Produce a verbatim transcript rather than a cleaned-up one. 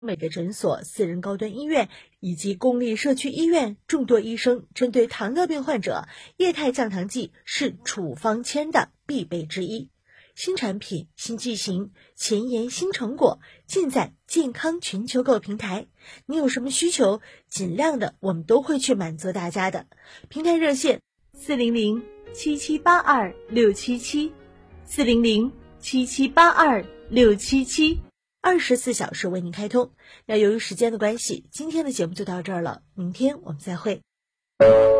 美的诊所、私人高端医院以及公立社区医院，众多医生针对糖尿病患者，液态降糖剂是处方签的必备之一。新产品、新剂型、前沿新成果，尽在健康全球购平台。你有什么需求，尽量的我们都会去满足大家的。平台热线四零零七七八二六七七，四零零七七八二六七七，二十四小时为您开通。那由于时间的关系，今天的节目就到这儿了，明天我们再会。